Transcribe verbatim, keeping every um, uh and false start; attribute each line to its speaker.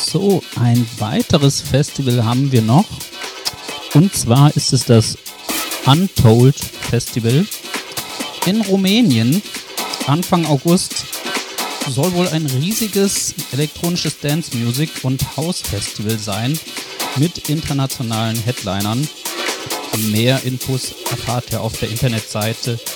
Speaker 1: So, ein weiteres Festival haben wir noch. Und zwar ist es das Untold Festival in Rumänien. Anfang August soll wohl ein riesiges elektronisches Dance Music und House Festival sein mit internationalen Headlinern. Mehr Infos erfahrt ihr auf der Internetseite